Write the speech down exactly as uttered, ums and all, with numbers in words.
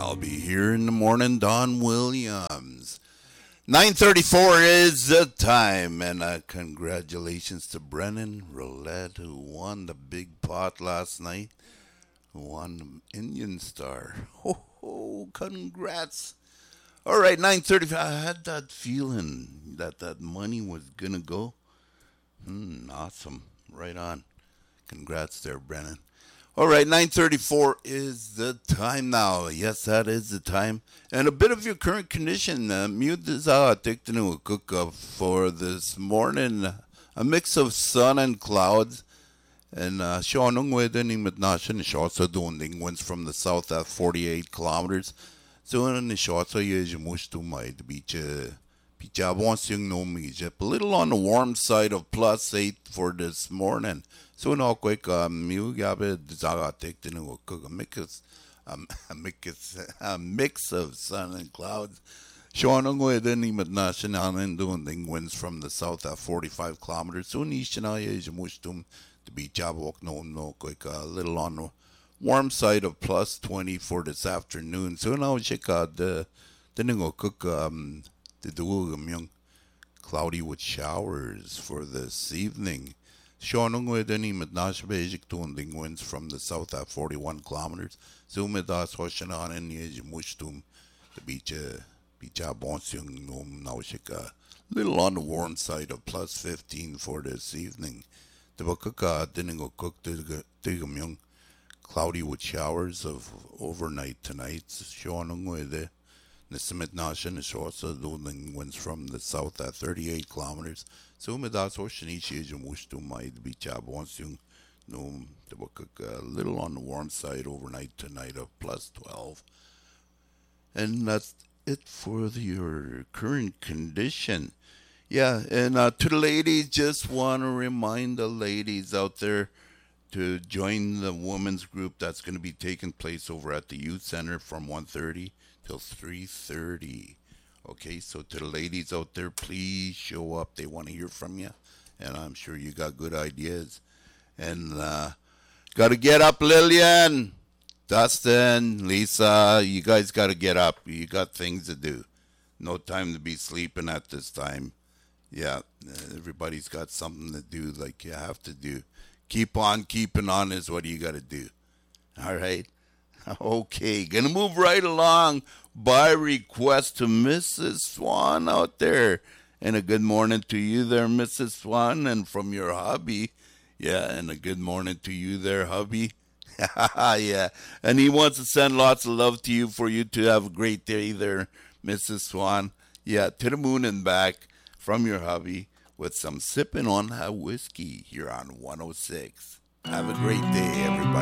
I'll be here in the morning, Don Williams. nine thirty-four is the time, and uh, congratulations to Brennan Roulette, who won the big pot last night, who won the Indian Star. Ho, ho, congrats. All right, nine thirty-five. I had that feeling that that money was going to go. Hmm, awesome. Right on. Congrats there, Brennan. All right, nine thirty-four is the time now. Yes, that is the time. And a bit of your current condition. Uh, mute is uh, taking a cook up for this morning. A mix of sun and clouds. And uh, Seanung weather matnashin shortsa doing winds from the south at forty-eight kilometers. So in the shortsa you mush to my beach. Beach I want you know me. A little on the warm side of plus eight for this morning. So no quick um you gabe zaga take the new cook a mix um a mix a mix of sun and clouds. Sean weather ni matnashin and doing winds from the south at forty-five kilometers. So nishana is mush to the beach I walk no no quick a little on the warm side of plus twenty for this afternoon. So now check out the the new cook um the do young cloudy with showers for this evening. Sean with any Madnash Basic tuning winds from the south at forty-one kilometers. Zumidas Hoshanan and Mushtum, the beach, beach Bonsung Num Naushika. Little on the warm side of plus fifteen for this evening. The Bakaka didn't go cook Tigum Young, cloudy with showers of overnight tonight. Sean with the Summit Nation is also doing winds from the south at thirty-eight kilometers. So Medas Oceanichi and wish to my beach wants you no the book a little on the warm side overnight tonight of plus twelve. And that's it for the, your current condition. Yeah, and uh, to the ladies, just want to remind the ladies out there to join the women's group that's going to be taking place over at the youth center from one thirty till three thirty. Okay, so to the ladies out there, please show up. They want to hear from you, and I'm sure you got good ideas. And uh, got to get up, Lillian, Dustin, Lisa. You guys got to get up. You got things to do. No time to be sleeping at this time. Yeah, everybody's got something to do like you have to do. Keep on keeping on is what you got to do. All right? Okay, gonna move right along by request to Missus Swan out there. And a good morning to you there, Missus Swan, and from your hubby. Yeah, and a good morning to you there, hubby. Yeah, and he wants to send lots of love to you for you to have a great day there, Missus Swan. Yeah, to the moon and back from your hubby with some sipping on that whiskey here on one oh six. Have a great day, everybody.